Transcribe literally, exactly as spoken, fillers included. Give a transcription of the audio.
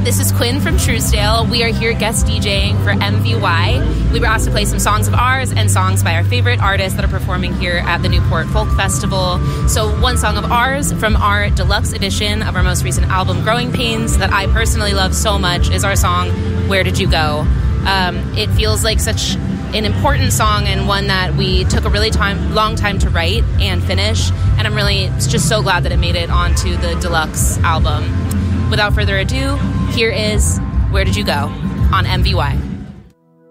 this is Quinn from Truesdale. We are here guest DJing for M V Y. We were asked to play some songs of ours and songs by our favorite artists that are performing here at the Newport Folk Festival. So one song of ours from our deluxe edition of our most recent album, Growing Pains, that I personally love so much, is our song, Where Did You Go? Um, it feels like such an important song and one that we took a really time, long time to write and finish, and I'm really just so glad that it made it onto the deluxe album. Without further ado, here is Where Did You Go on M V Y.